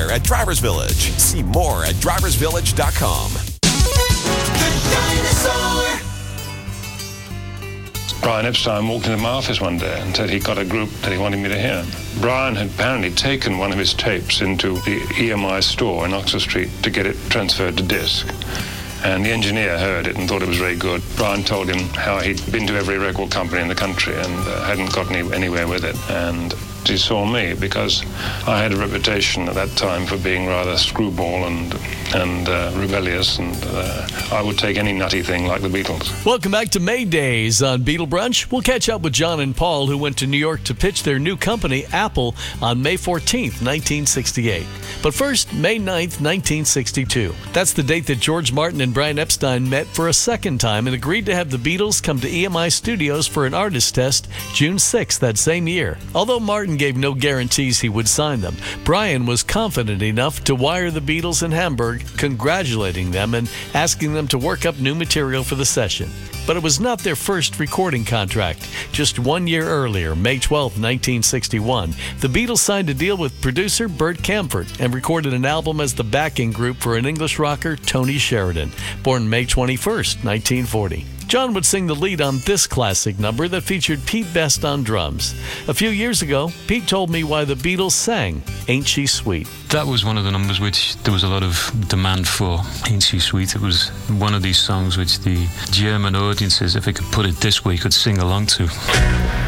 together at Drivers Village. See more at driversvillage.com. The Dinosaur. Brian Epstein walked into my office one day and said he got a group that he wanted me to hear. Brian had apparently taken one of his tapes into the EMI store in Oxford Street to get it transferred to disc. And the engineer heard it and thought it was very good. Brian told him how he'd been to every record company in the country and hadn't gotten anywhere with it. And he saw me because I had a reputation at that time for being rather screwball and rebellious, and I would take any nutty thing like the Beatles. Welcome back to May Days on Beatle Brunch. We'll catch up with John and Paul, who went to New York to pitch their new company, Apple, on May 14th, 1968. But first, May 9th, 1962. That's the date that George Martin and Brian Epstein met for a second time and agreed to have the Beatles come to EMI Studios for an artist test June 6th that same year. Although Martin gave no guarantees he would sign them, Brian was confident enough to wire the Beatles in Hamburg, congratulating them and asking them to work up new material for the session. But it was not their first recording contract. Just 1 year earlier, May 12, 1961, the Beatles signed a deal with producer Bert Camford and recorded an album as the backing group for an English rocker, Tony Sheridan, born May 21st, 1940. John would sing the lead on this classic number that featured Pete Best on drums. A few years ago, Pete told me why the Beatles sang Ain't She Sweet. That was one of the numbers which there was a lot of demand for. Ain't She Sweet? It was one of these songs which the German audiences, if I could put it this way, could sing along to.